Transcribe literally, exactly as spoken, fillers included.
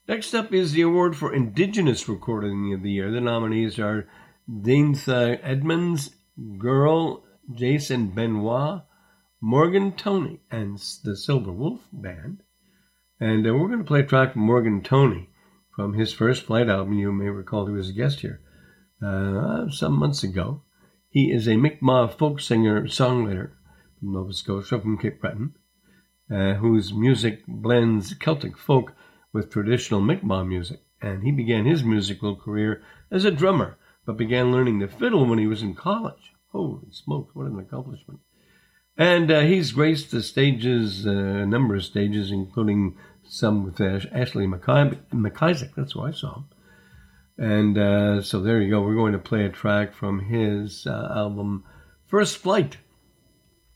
Next up is the award for Indigenous Recording of the Year. The nominees are Dintha Edmonds, Girl, Jason Benoit, Morgan Toney, and the Silver Wolf Band. And uh, we're going to play a track from Morgan Toney from his First Flight album. You may recall he was a guest here uh, some months ago. He is a Mi'kmaq folk singer-songwriter from Nova Scotia, from Cape Breton, uh, whose music blends Celtic folk with traditional Mi'kmaq music. And he began his musical career as a drummer, but began learning the fiddle when he was in college. Holy smokes, what an accomplishment. And uh, he's graced the stages, uh, a number of stages, including some with uh, Ashley McIsaac. That's who I saw him. And uh, so there you go. We're going to play a track from his uh, album, First Flight.